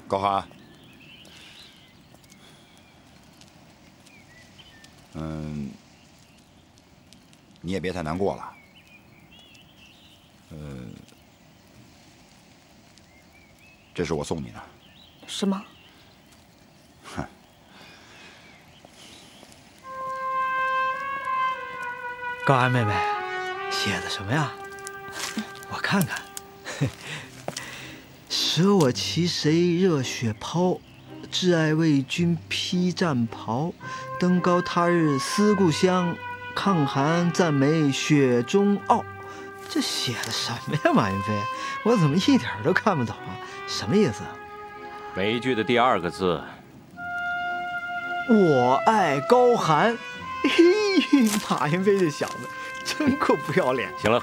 高寒，你也别太难过了。这是我送你的。 什么？ 哼。 高安妹妹，写的什么呀？我看看。舍我其谁热血抛，挚爱为君披战袍。登高他日思故乡，抗寒赞美雪中傲。这写的什么呀，马云飞？我怎么一点都看不懂啊？什么意思？ 每一句的第2个字。 我爱高寒。嘿，马云飞这小子真够不要脸。 行了。